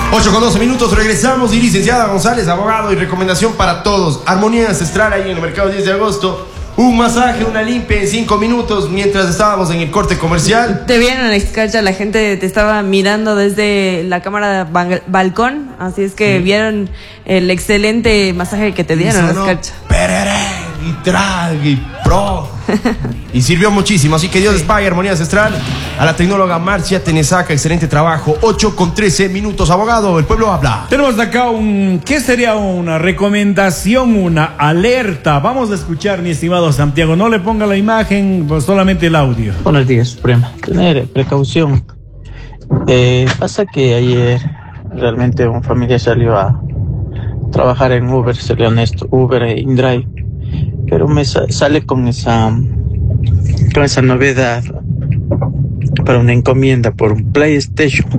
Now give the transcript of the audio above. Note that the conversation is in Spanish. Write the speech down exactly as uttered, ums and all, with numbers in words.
ocho con doce minutos, regresamos. Y licenciada González, abogado y recomendación para todos. Armonía Ancestral ahí en el mercado diez de agosto. Un masaje, una limpia en cinco minutos mientras estábamos en el corte comercial. Te vieron, Excacha, la gente te estaba mirando desde la cámara ba- balcón, así es que mm. vieron el excelente masaje que te dieron, Excacha. Perere, y drag, y pro. Y sirvió muchísimo, así que Dios les pague, Armonía Ancestral. A la tecnóloga Marcia Tenesaca, excelente trabajo. ocho con trece minutos, abogado, el pueblo habla. Tenemos acá un, ¿qué sería una recomendación, una alerta? Vamos a escuchar, mi estimado Santiago, no le ponga la imagen, pues solamente el audio. Buenos días, Suprema. Tener precaución. Eh, pasa que ayer realmente una familia salió a trabajar en Uber, seré honesto, Uber e InDrive, pero me sa- sale con esa con esa novedad para una encomienda por un PlayStation.